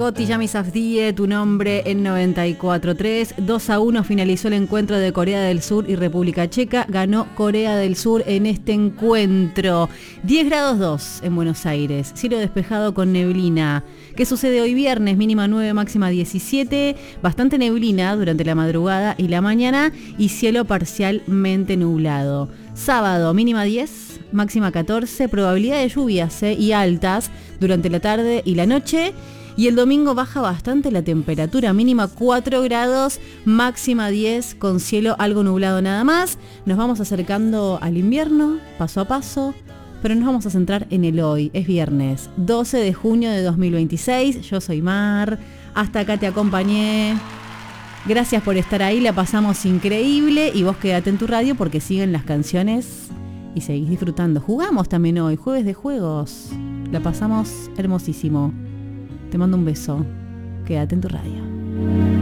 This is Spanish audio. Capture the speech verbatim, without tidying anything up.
Coti Yami Safdie, tu nombre en noventa y cuatro punto tres. dos a uno finalizó el encuentro de Corea del Sur y República Checa. Ganó Corea del Sur en este encuentro. diez grados dos en Buenos Aires. Cielo despejado con neblina. ¿Qué sucede hoy viernes? Mínima nueve, máxima diecisiete. Bastante neblina durante la madrugada y la mañana. Y cielo parcialmente nublado. Sábado, mínima diez, máxima catorce. Probabilidad de lluvias ¿eh? y altas durante la tarde y la noche. Y el domingo baja bastante la temperatura, mínima cuatro grados, máxima diez, con cielo algo nublado nada más. Nos vamos acercando al invierno, paso a paso, pero nos vamos a centrar en el hoy. Es viernes, doce de junio de dos mil veintiséis. Yo soy Mar, hasta acá te acompañé. Gracias por estar ahí, la pasamos increíble. Y vos quédate en tu radio porque siguen las canciones y seguís disfrutando. Jugamos también hoy, jueves de juegos. La pasamos hermosísimo. Te mando un beso. Quédate en tu radio.